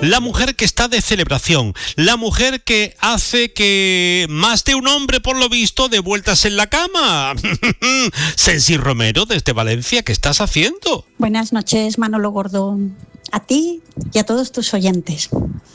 La mujer que está de celebración, la mujer que hace que más de un hombre, por lo visto, dé vueltas en la cama. Sensi Romero, desde Valencia, ¿qué estás haciendo? Buenas noches, Manolo Gordo, a ti y a todos tus oyentes.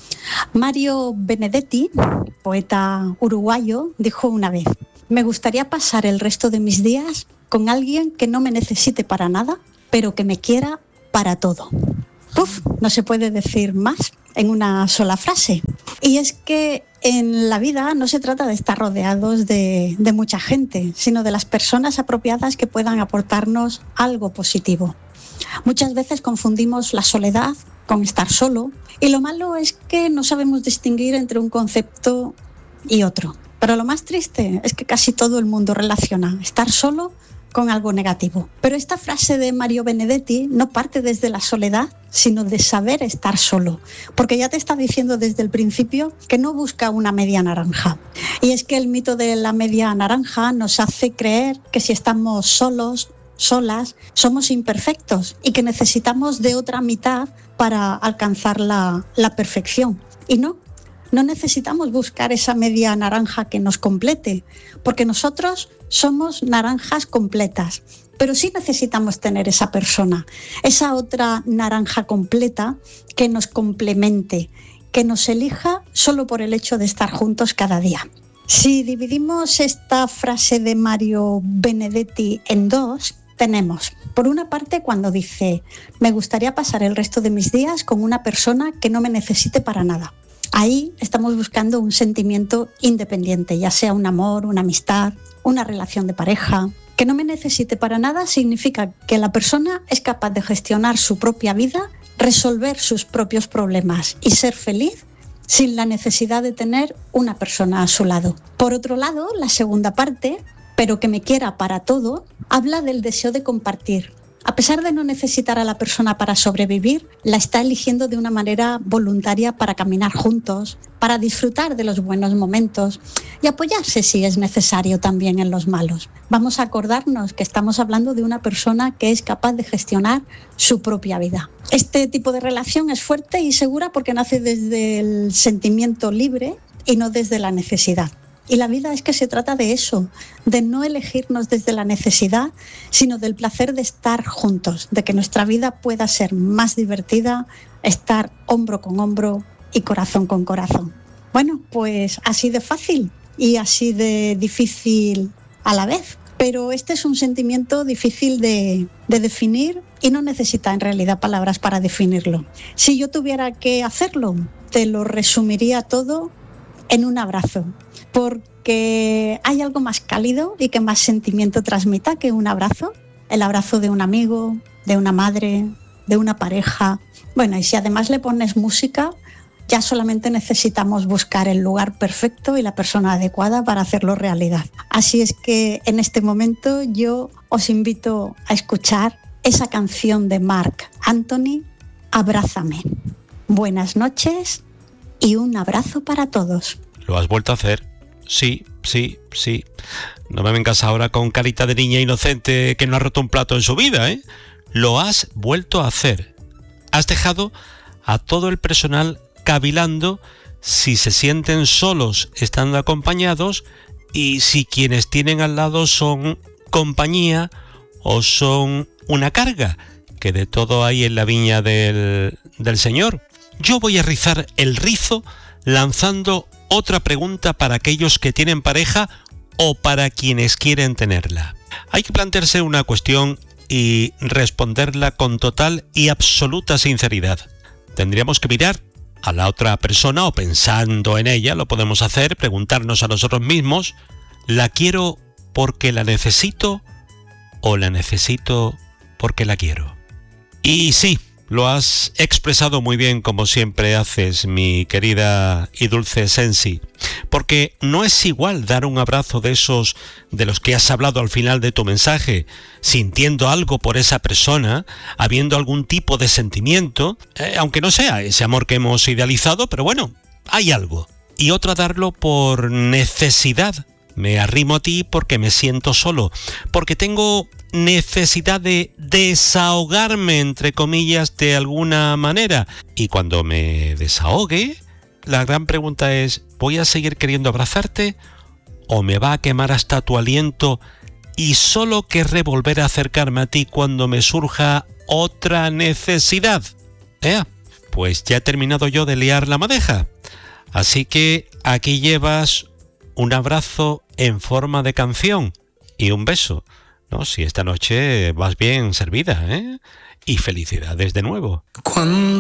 Mario Benedetti, poeta uruguayo, dijo una vez: me gustaría pasar el resto de mis días con alguien que no me necesite para nada, pero que me quiera para todo. Uf, no se puede decir más en una sola frase. Y es que en la vida no se trata de estar rodeados de mucha gente, sino de las personas apropiadas que puedan aportarnos algo positivo. Muchas veces confundimos la soledad con estar solo, y lo malo es que no sabemos distinguir entre un concepto y otro. Pero lo más triste es que casi todo el mundo relaciona estar solo con algo negativo. Pero esta frase de Mario Benedetti no parte desde la soledad, sino de saber estar solo, porque ya te está diciendo desde el principio que no busca una media naranja. Y es que el mito de la media naranja nos hace creer que si estamos solos, solas, somos imperfectos y que necesitamos de otra mitad para alcanzar la perfección. Y no necesitamos buscar esa media naranja que nos complete, porque nosotros somos naranjas completas, pero sí necesitamos tener esa persona, esa otra naranja completa que nos complemente, que nos elija solo por el hecho de estar juntos cada día. Si dividimos esta frase de Mario Benedetti en dos, tenemos, por una parte, cuando dice: me gustaría pasar el resto de mis días con una persona que no me necesite para nada. Ahí estamos buscando un sentimiento independiente, ya sea un amor, una amistad, una relación de pareja. Que no me necesite para nada significa que la persona es capaz de gestionar su propia vida, resolver sus propios problemas y ser feliz sin la necesidad de tener una persona a su lado. Por otro lado, la segunda parte, pero que me quiera para todo, habla del deseo de compartir. A pesar de no necesitar a la persona para sobrevivir, la está eligiendo de una manera voluntaria para caminar juntos, para disfrutar de los buenos momentos y apoyarse si es necesario también en los malos. Vamos a acordarnos que estamos hablando de una persona que es capaz de gestionar su propia vida. Este tipo de relación es fuerte y segura porque nace desde el sentimiento libre y no desde la necesidad. Y la vida es que se trata de eso, de no elegirnos desde la necesidad, sino del placer de estar juntos, de que nuestra vida pueda ser más divertida, estar hombro con hombro y corazón con corazón. Bueno, pues así de fácil y así de difícil a la vez. Pero este es un sentimiento difícil de definir y no necesita en realidad palabras para definirlo. Si yo tuviera que hacerlo, te lo resumiría todo en un abrazo. Porque hay algo más cálido y que más sentimiento transmita que un abrazo. El abrazo de un amigo, de una madre, de una pareja. Bueno, y si además le pones música, ya solamente necesitamos buscar el lugar perfecto y la persona adecuada para hacerlo realidad. Así es que en este momento yo os invito a escuchar esa canción de Marc Anthony, Abrázame. Buenas noches y un abrazo para todos. ¿Lo has vuelto a hacer? Sí. No me vengas ahora con carita de niña inocente que no ha roto un plato en su vida, ¿eh? Lo has vuelto a hacer. Has dejado a todo el personal cavilando si se sienten solos estando acompañados y si quienes tienen al lado son compañía o son una carga, que de todo hay en la viña del Señor. Yo voy a rizar el rizo lanzando otra pregunta para aquellos que tienen pareja o para quienes quieren tenerla. Hay que plantearse una cuestión y responderla con total y absoluta sinceridad. Tendríamos que mirar a la otra persona o pensando en ella, lo podemos hacer, preguntarnos a nosotros mismos: ¿la quiero porque la necesito o la necesito porque la quiero? Y sí, lo has expresado muy bien, como siempre haces, mi querida y dulce Sensi, porque no es igual dar un abrazo de esos de los que has hablado al final de tu mensaje, sintiendo algo por esa persona, habiendo algún tipo de sentimiento, aunque no sea ese amor que hemos idealizado, pero bueno, hay algo. Y otra darlo por necesidad. Me arrimo a ti porque me siento solo, porque tengo necesidad de desahogarme, entre comillas, de alguna manera. Y cuando me desahogue, la gran pregunta es, ¿voy a seguir queriendo abrazarte o me va a quemar hasta tu aliento y solo querré volver a acercarme a ti cuando me surja otra necesidad? Pues ya he terminado yo de liar la madeja. Así que aquí llevas un abrazo en forma de canción y un beso, ¿no? Si esta noche vas bien servida, ¿eh? Y felicidades de nuevo.